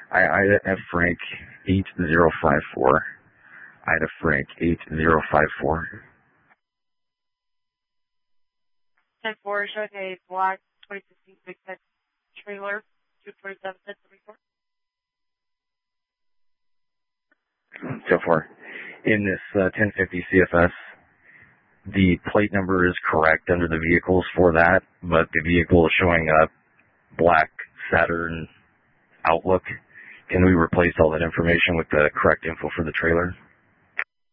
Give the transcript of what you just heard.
Ida F. Frank 8054. Ida Frank 8054. 10-4 showing a black 2016 Big Ten trailer, 227 cents a report. So far, in this 1050 CFS, the plate number is correct under the vehicles for that, but the vehicle is showing a black Saturn Outlook. Can we replace all that information with the correct info for the trailer?